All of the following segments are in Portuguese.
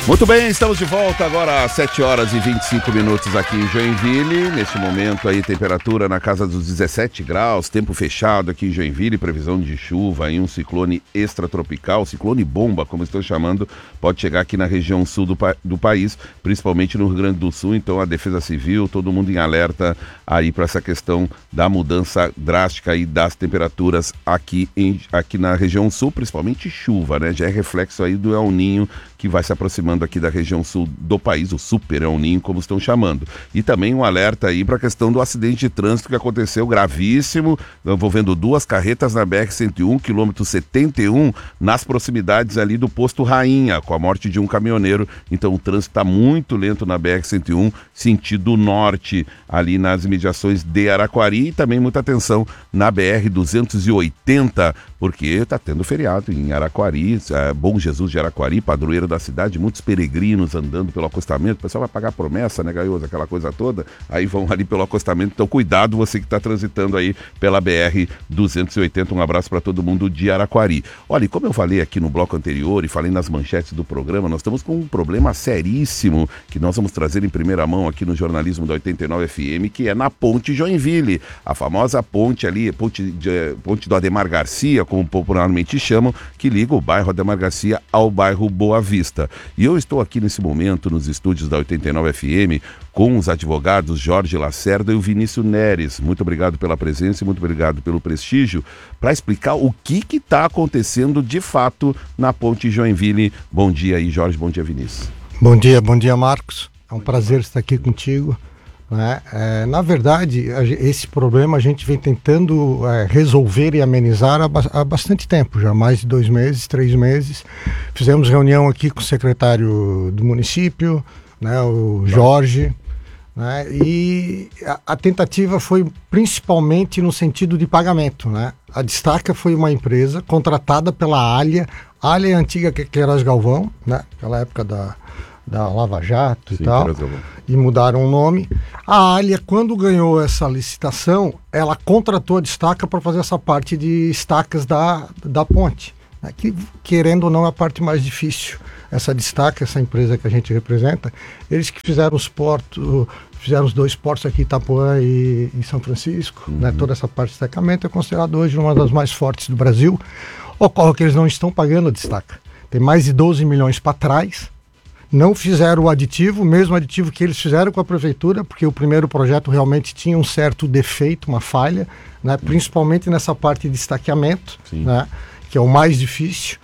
Muito bem, estamos de volta agora às 7 horas e 25 minutos aqui em Joinville. Neste momento aí, temperatura na casa dos 17 graus, tempo fechado aqui em Joinville, previsão de chuva em um ciclone extratropical, ciclone bomba, como estão chamando, pode chegar aqui na região sul do país, principalmente no Rio Grande do Sul. Então a Defesa Civil, todo mundo em alerta aí para essa questão da mudança drástica aí das temperaturas aqui na região sul, principalmente chuva, né? Já é reflexo aí do El Niño que vai se aproximando aqui da região sul do país, o Super El Niño, como estão chamando. E também um alerta aí para a questão do acidente de trânsito que aconteceu gravíssimo, envolvendo duas carretas na BR-101, quilômetro 71, nas proximidades ali do posto Rainha, com a morte de um caminhoneiro. Então o trânsito está muito lento na BR-101, sentido norte, ali nas imediações de Araquari, e também muita atenção na BR-280, porque está tendo feriado em Araquari, Bom Jesus de Araquari, padroeiro da cidade, muitos peregrinos andando pelo acostamento. O pessoal vai pagar promessa, né, Gaioso, aquela coisa toda, aí vão ali pelo acostamento. Então cuidado você que está transitando aí pela BR-280. Um abraço para todo mundo de Araquari. Olha, e como eu falei aqui no bloco anterior e falei nas manchetes do programa, nós estamos com um problema seríssimo que nós vamos trazer em primeira mão aqui no jornalismo da 89 FM, que é na Ponte Joinville, a famosa ponte ali, ponte do Ademar Garcia, como popularmente chamam, que liga o bairro Ademar Garcia ao bairro Boa Vista. E eu estou aqui nesse momento nos estúdios da 89 FM com os advogados Jorge Lacerda e o Vinícius Neres. Muito obrigado pela presença e muito obrigado pelo prestígio, para explicar o que está acontecendo de fato na Ponte Joinville. Bom dia aí, Jorge. Bom dia, Vinícius. Bom dia, Marcos. É um prazer estar aqui contigo. Na verdade, esse problema a gente vem tentando resolver e amenizar há bastante tempo, já há mais de 2 meses, 3 meses. Fizemos reunião aqui com o secretário do município, né, o Jorge, né, e a tentativa foi principalmente no sentido de pagamento, né? A Destaca foi uma empresa contratada pela Allia. A Allia é a antiga Queiroz Galvão, né, naquela época da Lava Jato e tal, e mudaram o nome. A Allia, quando ganhou essa licitação, ela contratou a Destaca para fazer essa parte de estacas da ponte, né, que, querendo ou não, é a parte mais difícil. Essa Destaca, essa empresa que a gente representa, eles que fizeram os portos, fizeram os 2 portos aqui, Itapuã e São Francisco, né, toda essa parte de estacamento é considerada hoje uma das mais fortes do Brasil. Ocorre que eles não estão pagando a Destaca. Tem mais de 12 milhões para trás. Não fizeram o aditivo, o mesmo aditivo que eles fizeram com a prefeitura, porque o primeiro projeto realmente tinha um certo defeito, uma falha, né, principalmente nessa parte de estaqueamento, né, que é o mais difícil.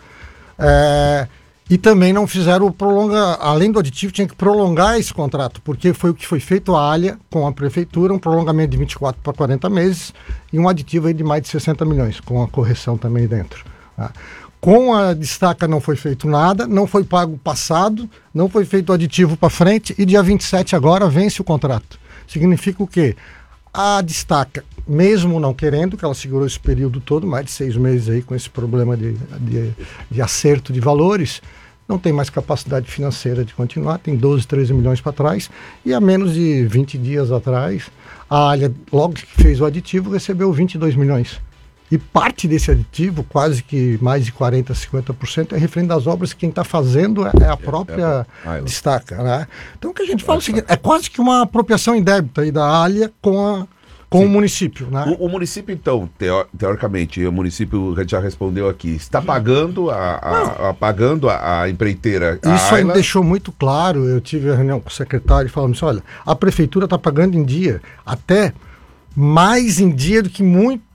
E também não fizeram além do aditivo, tinha que prolongar esse contrato, porque foi o que foi feito a Allia com a prefeitura, um prolongamento de 24 para 40 meses e um aditivo aí de mais de 60 milhões, com a correção também dentro. Né. Com a Destaca não foi feito nada, não foi pago o passado, não foi feito o aditivo para frente e dia 27 agora vence o contrato. Significa o quê? A Destaca, mesmo não querendo, que ela segurou esse período todo, mais de 6 meses aí com esse problema de acerto de valores, não tem mais capacidade financeira de continuar, tem 12, 13 milhões para trás, e há menos de 20 dias atrás, a Allia, logo que fez o aditivo, recebeu 22 milhões. E parte desse aditivo, quase que mais de 40%, 50%, é referente das obras que quem está fazendo é a própria Destaca. Né? Então o que a gente fala é o seguinte, é quase que uma apropriação indébita aí da Allia com o município. Né? O município, então, teoricamente, o município já respondeu aqui, está pagando pagando a empreiteira. Isso aí deixou muito claro. Eu tive a reunião com o secretário e falamos assim, olha, a prefeitura está pagando em dia, até mais em dia do que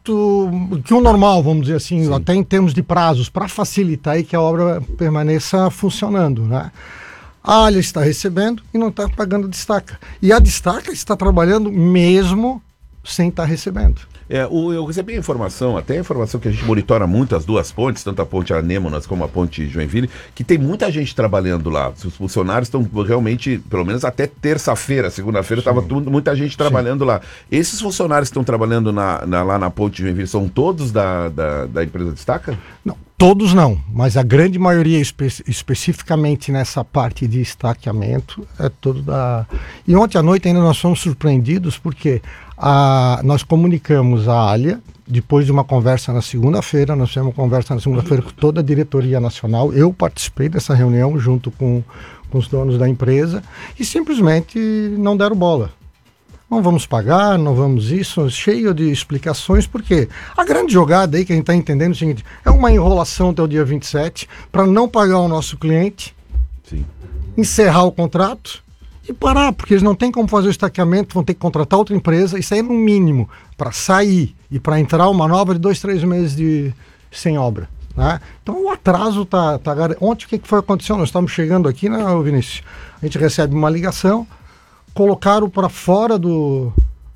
o normal, vamos dizer assim, até em termos de prazos, para facilitar aí que a obra permaneça funcionando, né? A Allia está recebendo e não está pagando a Destaca. E a Destaca está trabalhando mesmo sem estar recebendo. Eu recebi a informação, até a informação que a gente monitora muito as duas pontes, tanto a ponte Anêmonas como a ponte Joinville, que tem muita gente trabalhando lá. Os funcionários estão realmente, pelo menos até terça-feira, segunda-feira, estava muita gente trabalhando lá. Esses funcionários que estão trabalhando lá na ponte Joinville são todos da empresa Destaca? Não. Todos não, mas a grande maioria, especificamente nessa parte de estaqueamento, é todo da... E ontem à noite ainda nós fomos surpreendidos porque nós comunicamos a Allia, depois de uma conversa na segunda-feira, com toda a diretoria nacional. Eu participei dessa reunião junto com com os donos da empresa e simplesmente não deram bola. Não vamos pagar, não vamos isso, cheio de explicações, porque a grande jogada aí que a gente está entendendo é o seguinte, é uma enrolação até o dia 27 para não pagar o nosso cliente, Sim. encerrar o contrato e parar, porque eles não têm como fazer o estaqueamento, vão ter que contratar outra empresa, isso aí é no mínimo, para sair e para entrar uma nova de 2, 3 meses sem obra. Né? Então o atraso está... Ontem o que foi acontecendo? Nós estamos chegando aqui, né, Vinícius? A gente recebe uma ligação, colocaram para fora do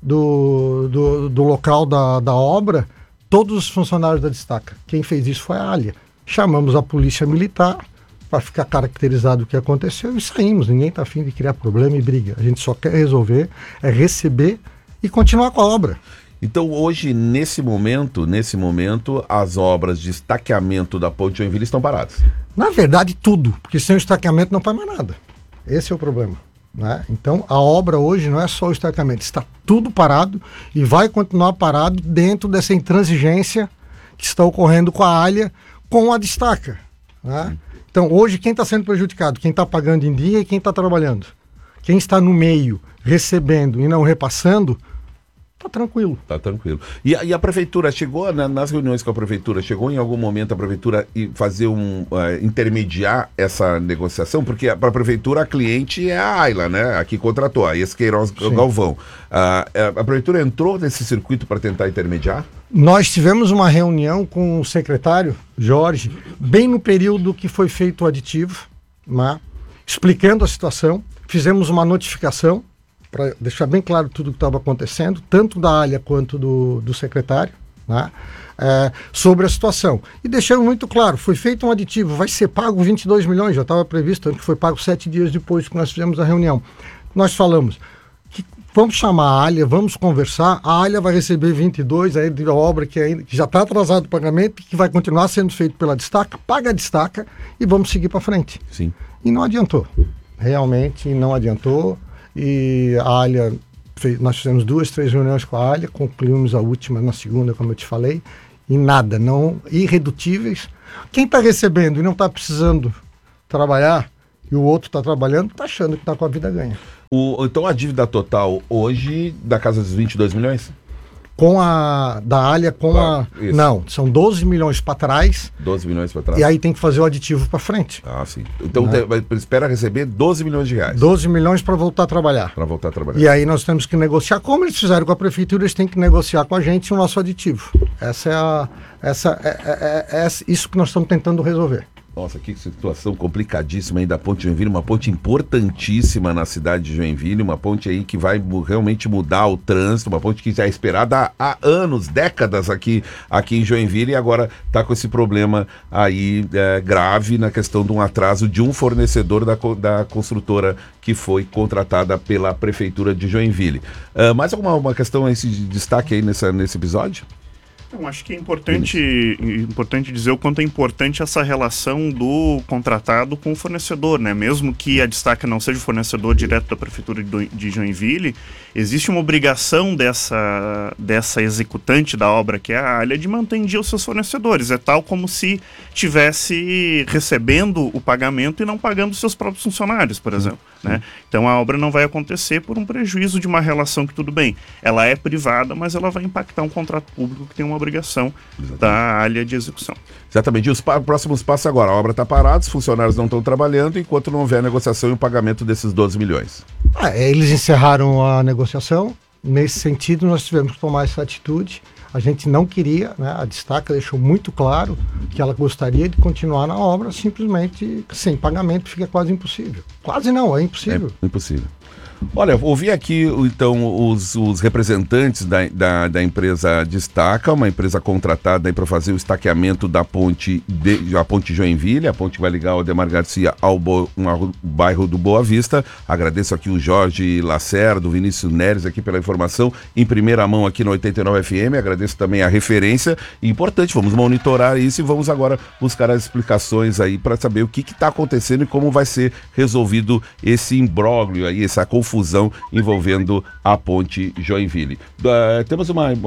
local da obra todos os funcionários da Destaca. Quem fez isso foi a Alia. Chamamos a polícia militar para ficar caracterizado o que aconteceu e saímos. Ninguém está afim de criar problema e briga. A gente só quer resolver, é receber e continuar com a obra. Então hoje, nesse momento, as obras de estaqueamento da Ponte Joinville estão paradas? Na verdade, tudo, porque sem o estaqueamento não faz mais nada. Esse é o problema. Né? Então a obra hoje não é só o estaqueamento, está tudo parado e vai continuar parado dentro dessa intransigência que está ocorrendo com a Alia, com a Destaca. Né? Então hoje quem está sendo prejudicado? Quem está pagando em dia e quem está trabalhando. Quem está no meio recebendo e não repassando, está tranquilo. Está tranquilo. E a prefeitura chegou, nas reuniões com a prefeitura, chegou em algum momento a prefeitura fazer intermediar essa negociação? Porque para a prefeitura a cliente é a Ayla, né? A que contratou, a Esqueiroz Galvão. A prefeitura entrou nesse circuito para tentar intermediar? Nós tivemos uma reunião com o secretário, Jorge, bem no período que foi feito o aditivo, né? Explicando a situação, fizemos uma notificação, para deixar bem claro tudo o que estava acontecendo, tanto da Alia quanto do secretário, né? Sobre a situação. E deixando muito claro, foi feito um aditivo, vai ser pago 22 milhões, já estava previsto, tanto que foi pago 7 dias depois que nós fizemos a reunião. Nós falamos que vamos chamar a Alia, vamos conversar, a Alia vai receber 22, aí de obra que já está atrasado o pagamento, que vai continuar sendo feito pela Destaca, paga a Destaca e vamos seguir para frente. Sim. E não adiantou, realmente não adiantou. E a Alia, nós fizemos 2, 3 reuniões com a Alia, concluímos a última na segunda, como eu te falei, e nada, não, irredutíveis. Quem está recebendo e não está precisando trabalhar, e o outro está trabalhando, está achando que está com a vida ganha. Então a dívida total hoje da casa dos 22 milhões? Com a da Alia, Isso. Não, são 12 milhões para trás. 12 milhões para trás. E aí tem que fazer o aditivo para frente. Ah, sim. Então espera receber 12 milhões de reais. 12 milhões para voltar a trabalhar. Para voltar a trabalhar. E aí nós temos que negociar. Como eles fizeram com a prefeitura, eles têm que negociar com a gente o nosso aditivo. Isso que nós estamos tentando resolver. Nossa, que situação complicadíssima aí da Ponte Joinville, uma ponte importantíssima na cidade de Joinville, uma ponte aí que vai realmente mudar o trânsito, uma ponte que já é esperada há anos, décadas aqui em Joinville e agora está com esse problema aí grave na questão de um atraso de um fornecedor da construtora que foi contratada pela Prefeitura de Joinville. Mais alguma questão, esse destaque aí nesse episódio? Eu acho que é importante dizer o quanto é importante essa relação do contratado com o fornecedor, né? Mesmo que a Destaca não seja o fornecedor direto da Prefeitura de Joinville, existe uma obrigação dessa executante da obra, que é a Alia, de manter em dia os seus fornecedores. É tal como se estivesse recebendo o pagamento e não pagando os seus próprios funcionários, por exemplo. Né? Então a obra não vai acontecer por um prejuízo de uma relação que, tudo bem, ela é privada, mas ela vai impactar um contrato público que tem uma obrigação da Alia de execução. Exatamente. E os próximos passos agora? A obra está parada, os funcionários não estão trabalhando enquanto não houver a negociação e o pagamento desses 12 milhões. Eles encerraram a negociação. Nesse sentido, nós tivemos que tomar essa atitude. A gente não queria, né? A Destaca deixou muito claro que ela gostaria de continuar na obra, simplesmente sem pagamento fica quase impossível. Quase não, é impossível. É impossível. Olha, ouvi aqui então os representantes da empresa Destaca, uma empresa contratada para fazer o estaqueamento da ponte Joinville, a ponte que vai ligar o Ademar Garcia ao bairro do Boa Vista. Agradeço aqui o Jorge Lacerda, o Vinícius Neres aqui pela informação em primeira mão aqui no 89 FM. Agradeço também a referência. Importante, vamos monitorar isso e vamos agora buscar as explicações aí para saber o que está acontecendo e como vai ser resolvido esse imbróglio aí, essa confusão envolvendo a ponte Joinville. Temos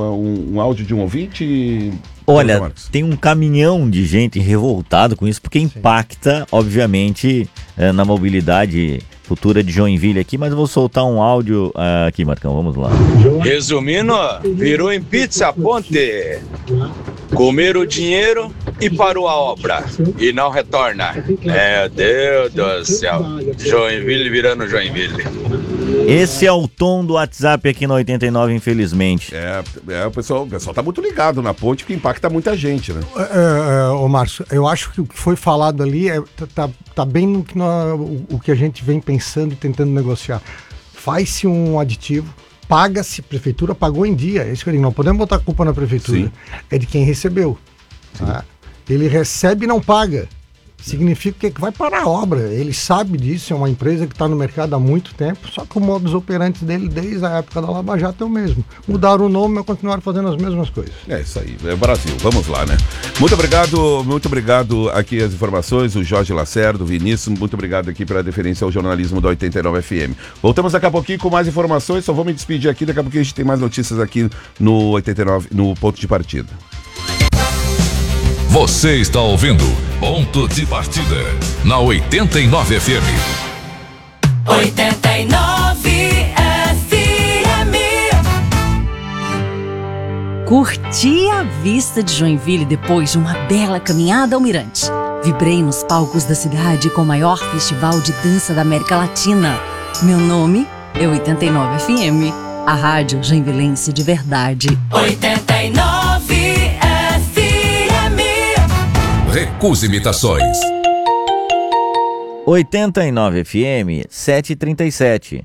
um áudio de um ouvinte. Olha, tem um caminhão de gente revoltado com isso, porque impacta, obviamente, na mobilidade futura de Joinville aqui, mas eu vou soltar um áudio aqui, Marcão, vamos lá. Resumindo, virou em pizza ponte. Comer o dinheiro e parou a obra. E não retorna. Meu Deus do céu. Joinville virando Joinville. Esse é o tom do WhatsApp aqui na 89, infelizmente. O pessoal tá muito ligado na ponte, que impacta muita gente, né? Ô Márcio, eu acho que o que foi falado ali tá bem no que o que a gente vem pensando e tentando negociar. Faz-se um aditivo, paga-se, a prefeitura pagou em dia. É isso que eu digo, não podemos botar a culpa na prefeitura. Sim. É de quem recebeu. Tá? Ele recebe e não paga. Significa que vai parar a obra. Ele sabe disso, é uma empresa que está no mercado há muito tempo, só que o modus operandi dele desde a época da Lava Jato é o mesmo. Mudaram o nome, mas continuaram fazendo as mesmas coisas. É isso aí, é Brasil, vamos lá, né? Muito obrigado aqui as informações, o Jorge Lacerda, o Vinícius, muito obrigado aqui pela deferência ao jornalismo da 89 FM. Voltamos daqui a pouquinho com mais informações, só vou me despedir aqui, daqui a pouquinho a gente tem mais notícias aqui no 89, no Ponto de Partida. Você está ouvindo Ponto de Partida na 89 FM. 89 FM. Curti a vista de Joinville depois de uma bela caminhada ao Mirante. Vibrei nos palcos da cidade com o maior festival de dança da América Latina. Meu nome é 89 FM, a rádio joinvilense de verdade. 89 FM. Recuse imitações. 89 FM 737.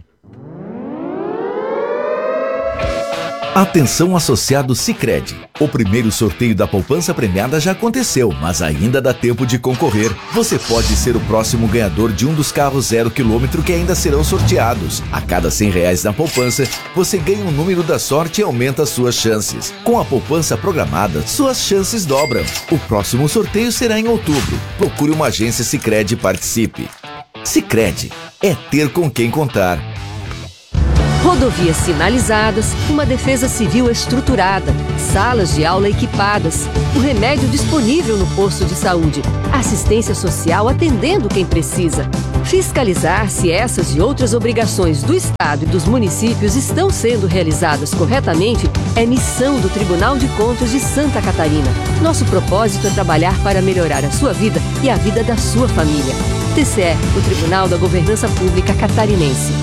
Atenção associado Sicredi. O primeiro sorteio da poupança premiada já aconteceu, mas ainda dá tempo de concorrer. Você pode ser o próximo ganhador de um dos carros 0 km que ainda serão sorteados. A cada R$100 na poupança, você ganha um número da sorte e aumenta suas chances. Com a poupança programada, suas chances dobram. O próximo sorteio será em outubro. Procure uma agência Sicredi e participe. Sicredi é ter com quem contar. Rodovias sinalizadas, uma defesa civil estruturada, salas de aula equipadas, o remédio disponível no posto de saúde, assistência social atendendo quem precisa. Fiscalizar se essas e outras obrigações do Estado e dos municípios estão sendo realizadas corretamente é missão do Tribunal de Contas de Santa Catarina. Nosso propósito é trabalhar para melhorar a sua vida e a vida da sua família. TCE, o Tribunal da Governança Pública Catarinense.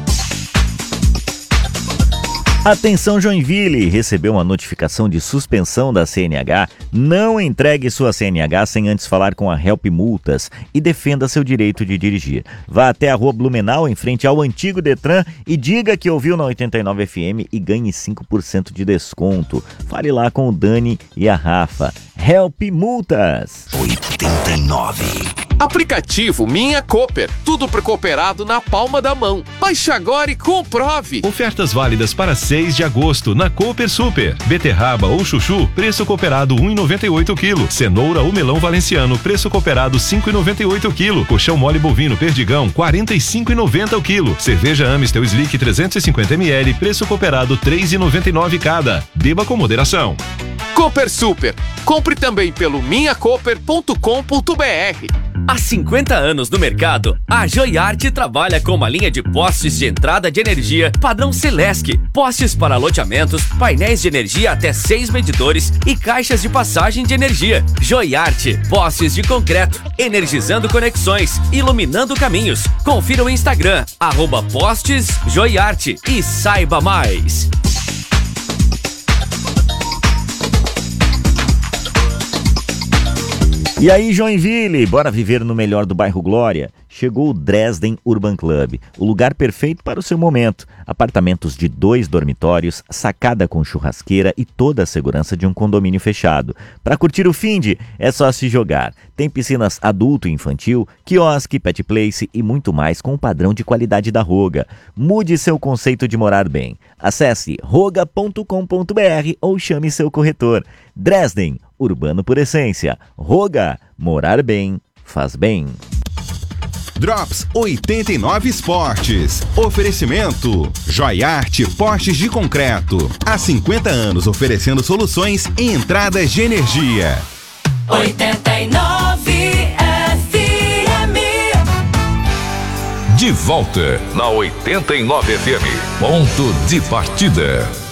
Atenção Joinville, recebeu uma notificação de suspensão da CNH? Não entregue sua CNH sem antes falar com a Help Multas e defenda seu direito de dirigir. Vá até a Rua Blumenau, em frente ao antigo Detran, e diga que ouviu na 89 FM e ganhe 5% de desconto. Fale lá com o Dani e a Rafa. Help Multas. 89. Aplicativo Minha Cooper, tudo pro cooperado na palma da mão. Baixe agora e comprove. Ofertas válidas para 6 de agosto na Cooper Super. Beterraba ou chuchu, preço cooperado 1,98 kg. Cenoura ou melão valenciano, preço cooperado 5,98 kg. Colchão mole bovino Perdigão, 45,90 o quilo. Cerveja Amstel Slick 350 ml, preço cooperado 3,99 cada. Beba com moderação. Cooper Super. Compre também pelo minhacooper.com.br. Há 50 anos no mercado, a Joiarte trabalha com uma linha de postes de entrada de energia padrão Celesc, postes para loteamentos, painéis de energia até 6 medidores e caixas de passagem de energia. Joiarte, postes de concreto, energizando conexões, iluminando caminhos. Confira o Instagram, @postesjoiarte e saiba mais. E aí, Joinville, bora viver no melhor do bairro Glória? Chegou o Dresden Urban Club, o lugar perfeito para o seu momento. Apartamentos de 2 dormitórios, sacada com churrasqueira e toda a segurança de um condomínio fechado. Para curtir o finde, é só se jogar. Tem piscinas adulto e infantil, quiosque, pet place e muito mais com o padrão de qualidade da Roga. Mude seu conceito de morar bem. Acesse roga.com.br ou chame seu corretor. Dresden, urbano por essência. Roga, morar bem, faz bem. Drops 89 Esportes. Oferecimento Joiarte Postes de Concreto. Há 50 anos oferecendo soluções em entradas de energia. 89 FM. De volta na 89 FM. Ponto de partida.